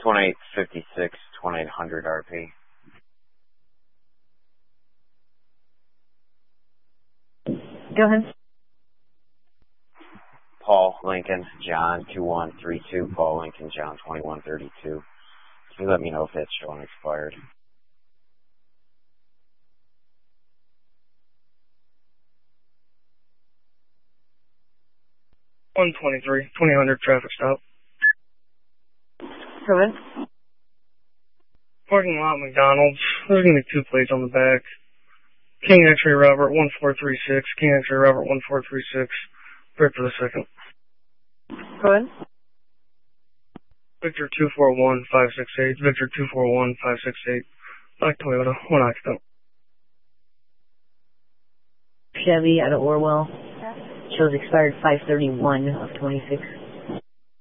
2856, 2800 RP. Go ahead. Paul Lincoln, John 2132, Paul Lincoln, John 2132. Can you let me know if that's showing expired? $123, 2000 traffic stop. Go ahead. Parking lot McDonald's. There's going to be 2 plates on the back. King X-ray Robert 1436, King X-ray Robert 1436. Break for the second. Go ahead. Victor 241568, Victor 241568. Black Toyota, 1 occupant. Chevy out of Orwell. Shows expired 5/31 of 26.